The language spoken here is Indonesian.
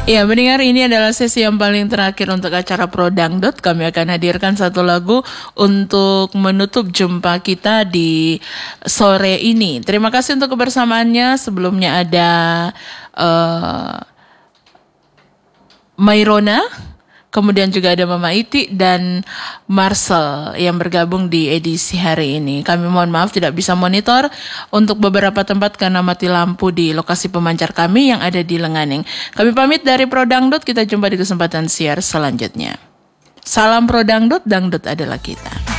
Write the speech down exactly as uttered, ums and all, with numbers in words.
Ya, mendengar ini adalah sesi yang paling terakhir untuk acara Pro Dangdut. Kami akan hadirkan satu lagu untuk menutup jumpa kita di sore ini. Terima kasih untuk kebersamaannya. Sebelumnya ada uh, Mairona, kemudian juga ada Mama Iti dan Marcel yang bergabung di edisi hari ini. Kami mohon maaf tidak bisa monitor untuk beberapa tempat karena mati lampu di lokasi pemancar kami yang ada di Lenganing. Kami pamit dari Pro Dangdut, kita jumpa di kesempatan siar selanjutnya. Salam Pro Dangdut, dangdut adalah kita.